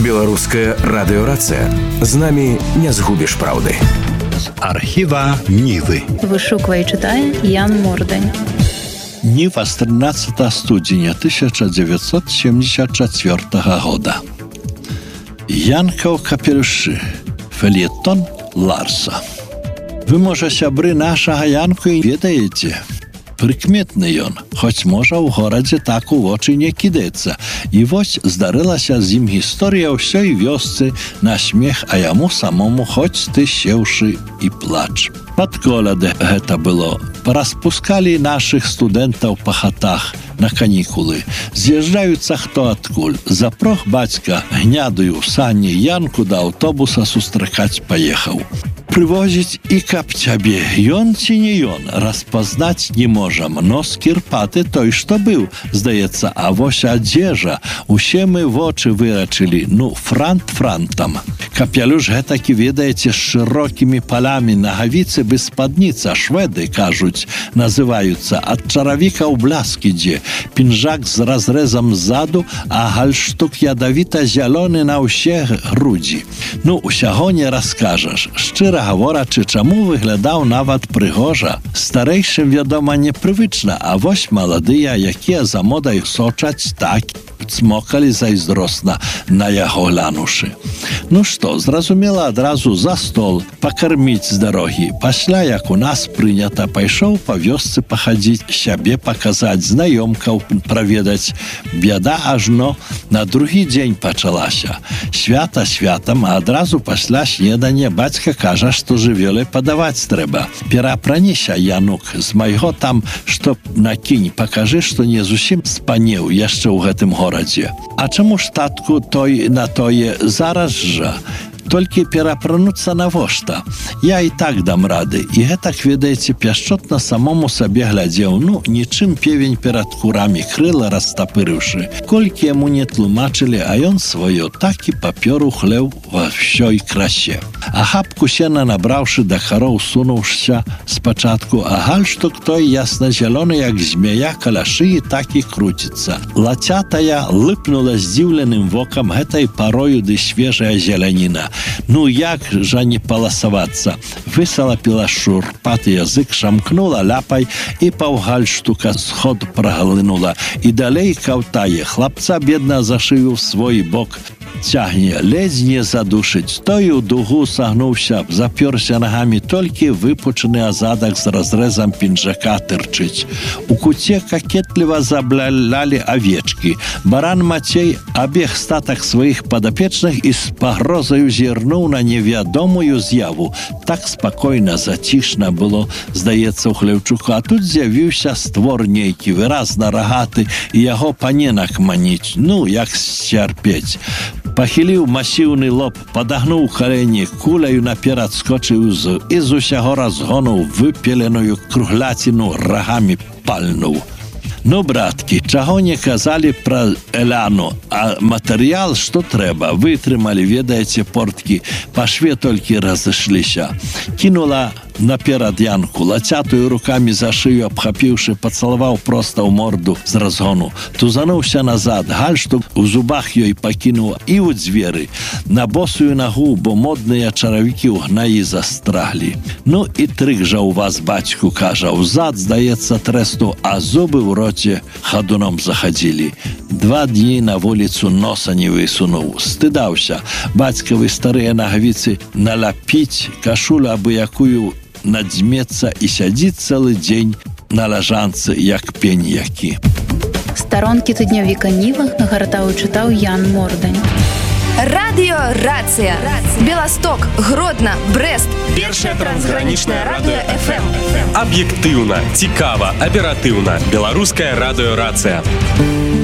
Беларуская радыёрацыя. З намі не згубіш праўды. З архіва Нівы. Вышуквае і чытае Ян Мордань. Ніва з 13 студзеня 1974 года. Янка ў капелюшы. Фельетон Ларса. Вы, можа, сябры нашага Янку і ведаеце. Прыкметны ён, хоць можа ў горадзе так у вочы не кідаецца. І вось здарылася з ім гісторыя ўсёй вёсцы на смех, а яму самому хоць ты сеўшы і плач. Пад коляды гэта было. Параспускалі нашых студэнтаў па хатах на канікулы. З'язджаюцца хто адкуль. Запрог бацька гнядую сані Янку да аўтобуса сустракаць паехаў. Прывозіць і каб цябе, ён ці не ён, распазнаць не можам, нос кірпаты той, што быў, здаецца, а вось адзежа, усе мы вочы вырачылі, франт франтам. Капелюш гэтакі, ведаеце, з шырокімі палямі, нагавіцы без спадніца, шведы, кажуць, называюцца, ад чаравіка ў бляск ідзе, пінжак з разрэзам ззаду, а гальштук ядавіта-зялёны на ўсе грудзі. Усяго не раскажаш, шчыра гаворачы, чаму выглядаў нават прыгожа. Старэйшым, вядома, непрывычна, а вось маладыя, якія за модай сочаць, так цмокалі зайздросна на яго глянушы. Што, зразумела, адразу за стол, пакарміць з дарогі. Пасля, як у нас прынята, пайшоў па вёсцы пахадзіць, сябе паказаць, знаёмкаў праведаць. Бяда ажно на другі дзень пачалася. Свята святам, а адразу пасля снедання бацька кажа, што жывёлы падаваць трэба. Перапраніся, Янук, з майго там, што накінь, пакажы, што не зусім спанеў яшчэ ў гэтым горадзе. А чаму ж, татку, той на тое зараз жа? Толькі перапрануцца навошта. Я і так дам рады. І гэтак, ведаеце, пяшчотна самому сабе глядзеў. Нічым певень перад курамі, крыла растапырыўшы. Колькі яму не тлумачылі, а ён сваё так і папёр у хлеў ва ўсёй красе. А хапку сена набраўшы да кароў, сунуўшся спачатку, а гальштук той ясна-зялёны, як змея, каля шыі так і круціцца. Лацятая лыпнула здзіўленым вокам гэтай парою ды свежая зеляніна. Як жа не паласавацца? Высалапіла шурпаты язык, шамкнула ляпай і паўгальштука сход праглынула. І далей каўтае, хлапца бедна за шыю в свой бок цягне, ледзь не задушыць. Той у дугу сагнуўся, запёрся нагамі, толькі выпучаны азадак з разрэзам пінжака тырчыць. У куце какетліва заблялялі авечкі. Баран Мацей абег статак сваіх падапечных і з пагрозаю зірнуў на невядомую з'яву. Так спакойна, зацішна было, здаецца, у Хлеўчуку, а тут з'явіўся створ нейкі, выразна рагаты, і яго паненак маніць. Як сцярпець. Пахіліў масіўны лоб, падагнуў калені, куляю наперад скочыў і з усяго разгону выпеленую кругляціну рагамі пальнуў. Браткі, чаго не казалі пра Эляну, а матэрыял, што трэба, вытрымалі, ведаеце, порткі, па шве толькі разышліся. Кінула наперад Янку, лацятую рукамі за шыю абхапіўшы, пацалаваў проста ў морду з разгону. Тузануўся назад, гальштук у зубах ёй пакінуў і ў дзверы. На босую нагу, бо модныя чаравікі ў гнаі застраглі. І трык жа у вас, бацьку, кажа, ўзад, здаецца, трэсту, а зубы ў роце хадуном захадзілі. 2 дні на вуліцу носа не высунуў. Стыдаўся. Бацькавы старыя нагавіцы наляпіць, кашулю абы-якую надзьмецца і сядзіць цэлы дзень на ляжанцы, як пень які. Старонкі тыднёвіка Ніва нагартаў і чытаў Ян Мордань. Радыёрацыя. Беласток, Гродна, Брэст. Першая трансгранічная радыё FM. Аб'ектыўна, цікава, аператыўна. Беларуская радыёрацыя.